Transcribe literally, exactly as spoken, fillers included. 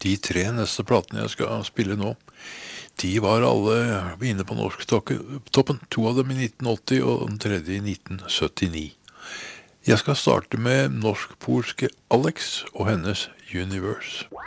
De tre neste platene jeg skal spille nå, de var alle inne på norsktoppen. To av dem i nitten åtti og den tredje i nitten syttini. Jeg skal starte med norskpolske Alex og hennes Universe.